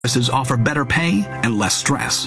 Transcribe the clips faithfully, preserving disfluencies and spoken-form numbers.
Services offer better pay and less stress.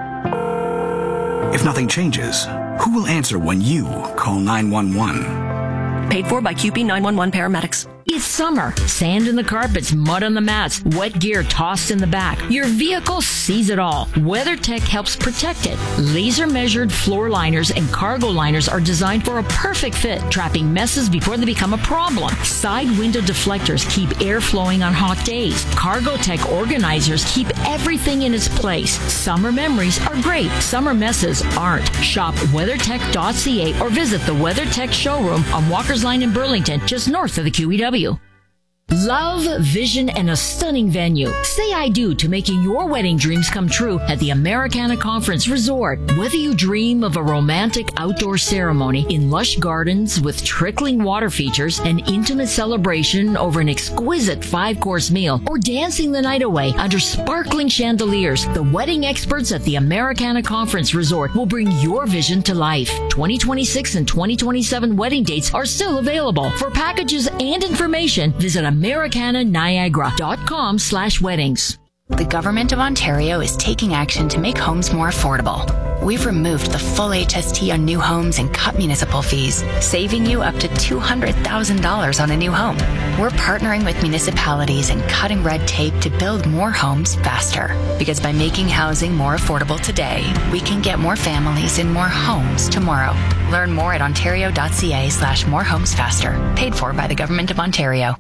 If nothing changes, who will answer when you call nine one one? Paid for by Q P nine one one paramedics. It's summer. Sand in the carpets, mud on the mats, wet gear tossed in the back. Your vehicle sees it all. WeatherTech helps protect it. Laser-measured floor liners and cargo liners are designed for a perfect fit, trapping messes before they become a problem. Side window deflectors keep air flowing on hot days. Cargotech organizers keep everything in its place. Summer memories are great. Summer messes aren't. Shop weathertech dot c a or visit the WeatherTech showroom on Walker's Line in Burlington, just north of the Q E W. Love, vision, and a stunning venue. Say I do to making your wedding dreams come true at the Americana Conference Resort. Whether you dream of a romantic outdoor ceremony in lush gardens with trickling water features, an intimate celebration over an exquisite five-course meal, or dancing the night away under sparkling chandeliers, the wedding experts at the Americana Conference Resort will bring your vision to life. twenty twenty-six and twenty twenty-seven wedding dates are still available. For packages and information, visit americana niagara dot com slash weddings. The Government of Ontario is taking action to make homes more affordable. We've removed the full H S T on new homes and cut municipal fees, saving you up to two hundred thousand dollars on a new home. We're partnering with municipalities and cutting red tape to build more homes faster. Because by making housing more affordable today, we can get more families in more homes tomorrow. Learn more at ontario dot c a slash more homes faster. Paid for by the Government of Ontario.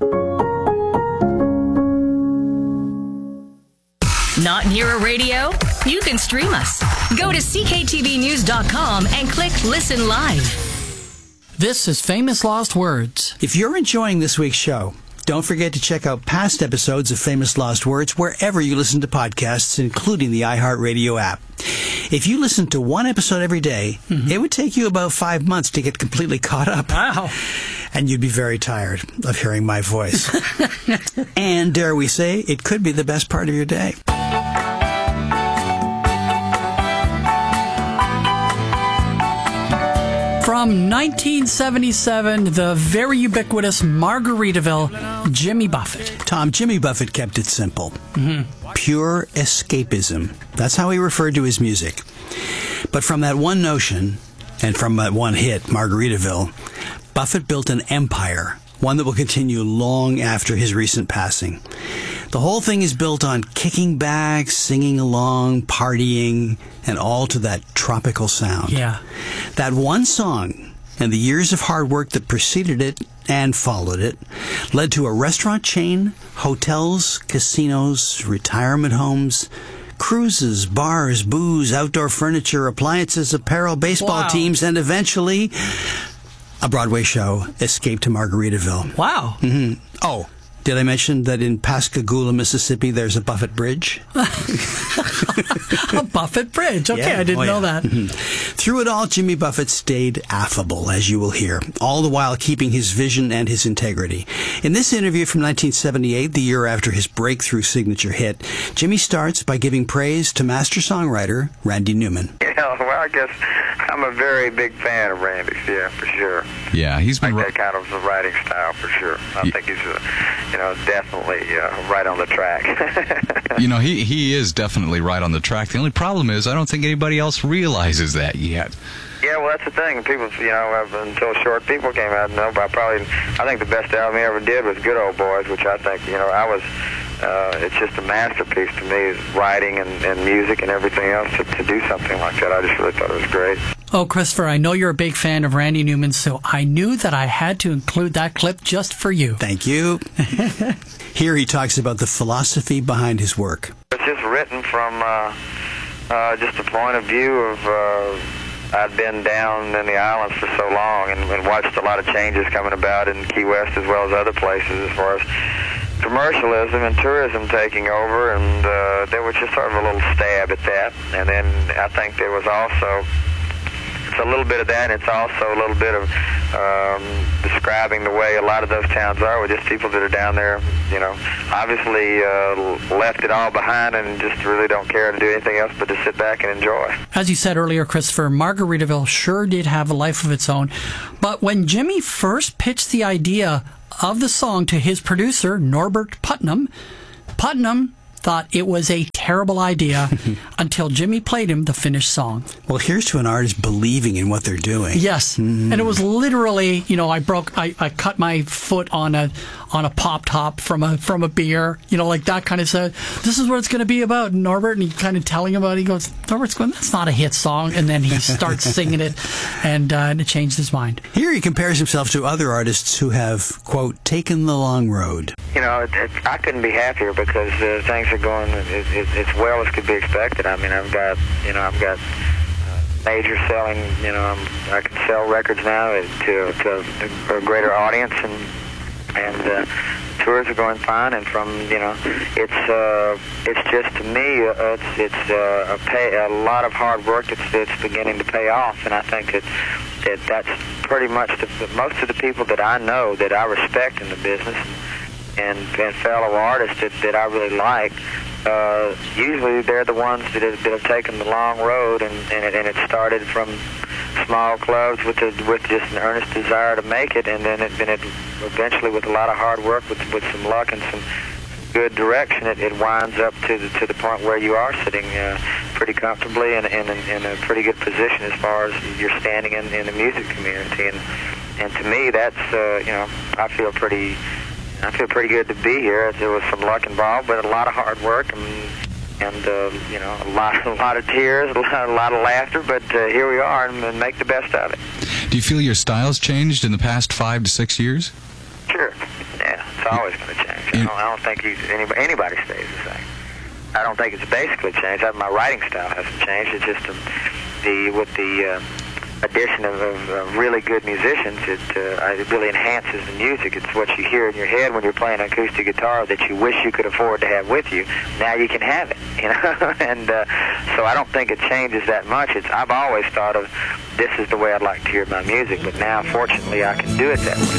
Not near a radio? You can stream us. Go to c k t v news dot com and click Listen Live. This is Famous Lost Words. If you're enjoying this week's show, don't forget to check out past episodes of Famous Lost Words wherever you listen to podcasts, including the iHeartRadio app. If you listen to one episode every day, mm-hmm. it would take you about five months to get completely caught up. Wow. And you'd be very tired of hearing my voice. And dare we say, it could be the best part of your day. From nineteen seventy-seven, the very ubiquitous Margaritaville, Jimmy Buffett. Tom, Jimmy Buffett kept it simple. Mm-hmm. Pure escapism. That's how he referred to his music. But from that one notion, and from that one hit, Margaritaville, Buffett built an empire, one that will continue long after his recent passing. The whole thing is built on kicking back, singing along, partying, and all to that tropical sound. Yeah. That one song and the years of hard work that preceded it and followed it led to a restaurant chain, hotels, casinos, retirement homes, cruises, bars, booze, outdoor furniture, appliances, apparel, baseball wow. teams, and eventually a Broadway show, Escape to Margaritaville. Wow. Mm-hmm. Oh, did I mention that in Pascagoula, Mississippi, there's a Buffett Bridge? A Buffett Bridge. Okay, yeah. I didn't oh, know yeah. that. Mm-hmm. Through it all, Jimmy Buffett stayed affable, as you will hear, all the while keeping his vision and his integrity. In this interview from nineteen seventy-eight, the year after his breakthrough signature hit, Jimmy starts by giving praise to master songwriter Randy Newman. Yeah, well, I guess I'm a very big fan of Randy's, yeah, for sure. Yeah, he's been... like that kind of the writing style, for sure. I yeah. think he's, uh, you know, definitely uh, right on the track. You know, he, he is definitely right on the track. The only problem is I don't think anybody else realizes that yet. Yeah, well, that's the thing. People, you know, until Short People came out, no, but probably, I think the best album he ever did was Good Old Boys, which I think, you know, I was, uh, it's just a masterpiece to me, is writing and, and music and everything else. To, to do something like that, I just really thought it was great. Oh, Christopher, I know you're a big fan of Randy Newman, so I knew that I had to include that clip just for you. Thank you. Here he talks about the philosophy behind his work. It's just written from uh, uh, just a point of view of... Uh, I'd been down in the islands for so long and, and watched a lot of changes coming about in Key West as well as other places as far as commercialism and tourism taking over, and uh, there was just sort of a little stab at that. And then I think there was also, it's a little bit of that, and it's also a little bit of um, describing the way a lot of those towns are, with just people that are down there, you know, obviously uh, left it all behind and just really don't care to do anything else but to sit back and enjoy. As you said earlier, Christopher, Margaritaville sure did have a life of its own. But when Jimmy first pitched the idea of the song to his producer, Norbert Putnam, Putnam thought it was a terrible idea until Jimmy played him the finished song. Well, here's to an artist believing in what they're doing. Yes, mm. and it was literally, you know, I broke, I, I cut my foot on a on a pop top from a from a beer, you know, like that kind of stuff. This is what it's going to be about, Norbert, and he kind of telling him about it. He goes, Norbert's going, that's not a hit song, and then he starts singing it, and, uh, and it changed his mind. Here he compares himself to other artists who have, quote, taken the long road. You know, it, it, I couldn't be happier because uh, things are going it, it, as well as could be expected. I mean, I've got, you know, I've got uh, major selling, you know, I'm, I can sell records now to, to a greater audience, and and uh, tours are going fine. And from, you know, it's uh, it's just, to me, uh, it's it's uh, a pay a lot of hard work that's that's beginning to pay off, and I think that that that's pretty much the, most of the people that I know that I respect in the business, and, and fellow artists that, that I really like. Uh, usually they're the ones that have, that have taken the long road, and, and, it, and it started from small clubs with a, with just an earnest desire to make it, and then it, then it eventually, with a lot of hard work, with, with some luck and some good direction, it, it winds up to the to the point where you are sitting uh, pretty comfortably and in, in, in a pretty good position as far as you're standing in, in the music community. And and to me, that's uh, you know, I feel pretty. I feel pretty good to be here. There was some luck involved, but a lot of hard work and, and uh, you know, a lot, a lot of tears, a lot, a lot of laughter. But uh, here we are, and, and make the best of it. Do you feel your style's changed in the past five to six years? Sure. Yeah, it's always going to change. I don't, I don't think you, anybody, anybody stays the same. I don't think it's basically changed. My writing style hasn't changed. It's just the, the with the uh, addition of, of uh, really good musicians, it, uh, it really enhances the music. It's what you hear in your head when you're playing an acoustic guitar that you wish you could afford to have with you. Now you can have it, you know. and uh, so I don't think it changes that much. It's I've always thought of this is the way I'd like to hear my music, but now, fortunately, I can do it that way.